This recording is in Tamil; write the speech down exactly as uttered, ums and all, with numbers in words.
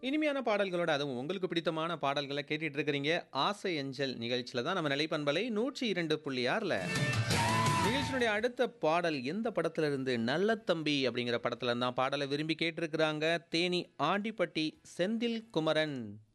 இனிமையான பாடல்களோட அதுவும் உங்களுக்கு பிடித்தமான பாடல்கள கேட்டுட்டு இருக்கிறீங்க. ஆசை அஞ்சல் நிகழ்ச்சியில தான் நம்ம நிலைப்பண்பலை நூற்று இரண்டு புள்ளி ஆறுல நிகழ்ச்சியினுடைய அடுத்த பாடல் எந்த படத்துல இருந்து? நல்ல தம்பி அப்படிங்கிற படத்துல இருந்தான் பாடலை விரும்பி கேட்டிருக்கிறாங்க. தேனி ஆண்டிப்பட்டி செந்தில் குமரன்.